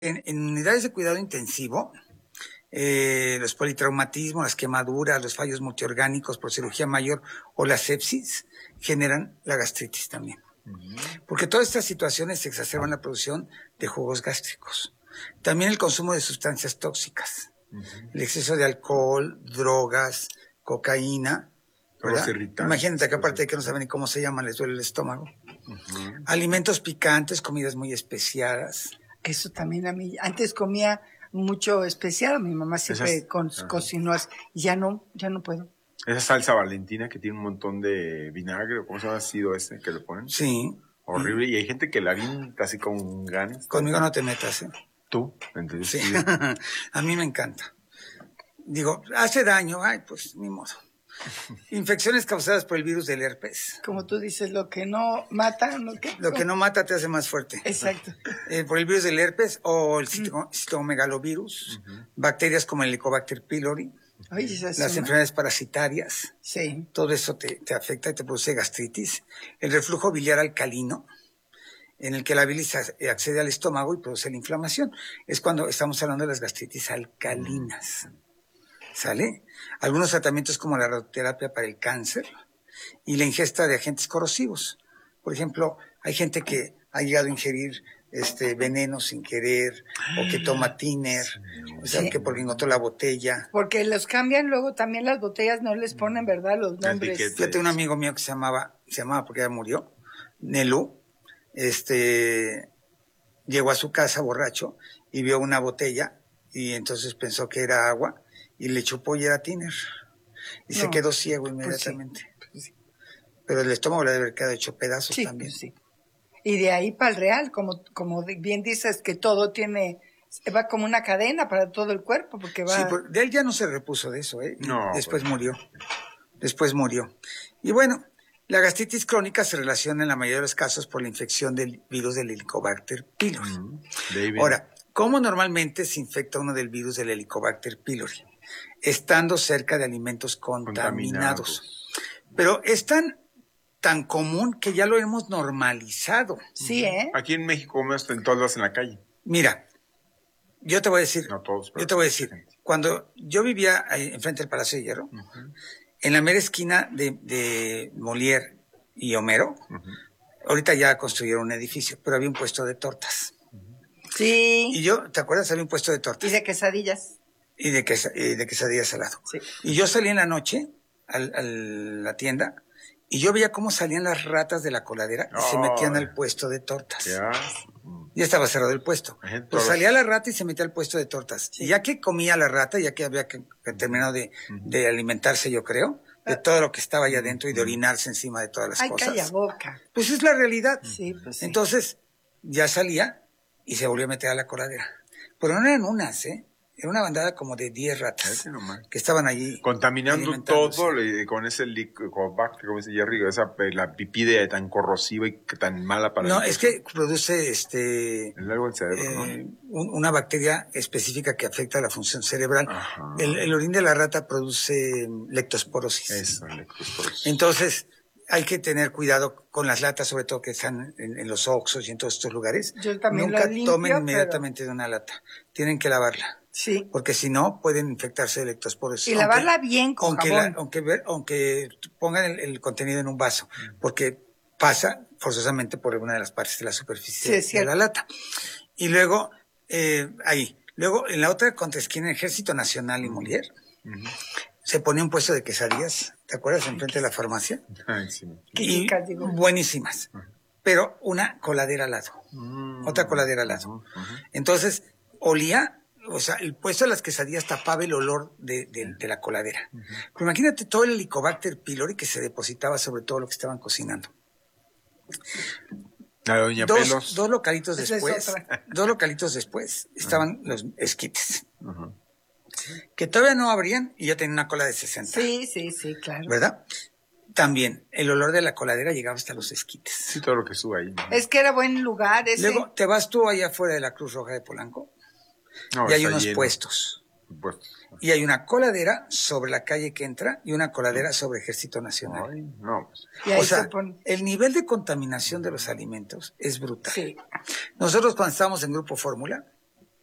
En unidades de cuidado intensivo, los politraumatismos, las quemaduras, los fallos multiorgánicos por cirugía mayor o la sepsis generan la gastritis también. Porque todas estas situaciones exacerban la producción de jugos gástricos. También el consumo de sustancias tóxicas, el exceso de alcohol, drogas, cocaína, ¿verdad? Imagínate que aparte de que no saben ni cómo se llama, les duele el estómago. Alimentos picantes, comidas muy especiadas. Eso también a mí. Antes comía mucho especial, mi mamá siempre cocinó así. Ya no puedo. Esa salsa Valentina que tiene un montón de vinagre, ¿o cómo se llama ácido ese que le ponen? Sí. Horrible. Y hay gente que la avienta así con ganas. Conmigo no te metas, ¿eh? ¿Tú? Entonces, sí. A mí me encanta. Digo, hace daño, ay, pues ni modo. Infecciones causadas por el virus del herpes. Como tú dices, lo que no mata, lo que no mata te hace más fuerte. Exacto. Por el virus del herpes o el citomegalovirus, bacterias como el Helicobacter pylori, las enfermedades parasitarias, sí. Todo eso te afecta y te produce gastritis. El reflujo biliar alcalino, en el que la bilis accede al estómago y produce la inflamación. Es cuando estamos hablando de las gastritis alcalinas. ¿Sale? Algunos tratamientos como la radioterapia para el cáncer y la ingesta de agentes corrosivos. Por ejemplo, hay gente que ha llegado a ingerir veneno sin querer o que toma tiner, o sea, que porque encontró la botella. Porque los cambian luego también las botellas, no les ponen, ¿verdad? Los nombres. Fíjate, un amigo mío que se llamaba porque ya murió, Nelú, llegó a su casa borracho y vio una botella y entonces pensó que era agua y le chupó y era tiner. Y se quedó ciego inmediatamente. Pues sí. Pero el estómago le debe haber quedado hecho pedazos también. Pues sí. Y de ahí para el real, como bien dices, que todo va como una cadena para todo el cuerpo, porque va... Sí, de él ya no se repuso de eso, ¿eh? No. Después murió. Y bueno, la gastritis crónica se relaciona en la mayoría de los casos por la infección del virus del Helicobacter pylori. Ahora, ¿cómo normalmente se infecta uno del virus del Helicobacter pylori? Estando cerca de alimentos contaminados. Pero es tan común que ya lo hemos normalizado. Sí, ¿eh? Aquí en México comemos en todos en la calle. Mira, yo te voy a decir, no todos, cuando yo vivía ahí enfrente del Palacio de Hierro, en la mera esquina de Molière y Homero, ahorita ya construyeron un edificio, pero había un puesto de tortas. Sí. Y ¿te acuerdas? Había un puesto de tortas. Y de quesadillas. Y de quesadillas al lado. Sí. Y yo salí en la noche a la tienda y yo veía cómo salían las ratas de la coladera y se metían al puesto de tortas. Ya estaba cerrado el puesto. Pues salía la rata y se metía al puesto de tortas. Sí. Y ya que comía la rata, ya que había terminado de alimentarse, yo creo, de todo lo que estaba allá adentro y de orinarse encima de todas las cosas. ¡Ay, calla boca! Pues es la realidad. Sí, pues sí. Entonces, ya salía y se volvió a meter a la coladera. Pero no eran unas, Era una bandada como de 10 ratas que estaban allí. Contaminando todo con ese Helicobacter, como dice Jerry, la pipí tan corrosiva y tan mala para No, es que produce algo en cerebro, una bacteria específica que afecta a la función cerebral. El orín de la rata produce leptosporosis. Eso, leptosporosis. Entonces, hay que tener cuidado con las latas, sobre todo que están en los Oxxos y en todos estos lugares. Yo también Nunca limpio, tomen inmediatamente de una lata. Tienen que lavarla. Sí. Porque si no, pueden infectarse de leptosporosis. Y lavarla bien con jabón. Aunque pongan el contenido en un vaso, porque pasa forzosamente por alguna de las partes de la superficie de la lata. Y luego, ahí. Luego, en la otra contraesquina, en Ejército Nacional y Molière, se pone un puesto de quesadillas, ¿te acuerdas? Enfrente de la farmacia. Sí. Y buenísimas. Pero una coladera al lado. Otra coladera al lado. Entonces, olía... O sea, el puesto de las quesadillas tapaba el olor de la coladera. Pero imagínate todo el Helicobacter pylori que se depositaba sobre todo lo que estaban cocinando. La doña Pelos. Dos localitos después estaban los esquites. Que todavía no abrían y ya tenían una cola de 60. Sí, claro. ¿Verdad? También el olor de la coladera llegaba hasta los esquites. Sí, todo lo que sube ahí. Es que era buen lugar ese. Luego, te vas tú allá afuera de la Cruz Roja de Polanco. Y hay unos puestos. Y hay una coladera sobre la calle que entra y una coladera sobre Ejército Nacional. O sea, el nivel de contaminación de los alimentos es brutal. Sí. Nosotros cuando estábamos en Grupo Fórmula,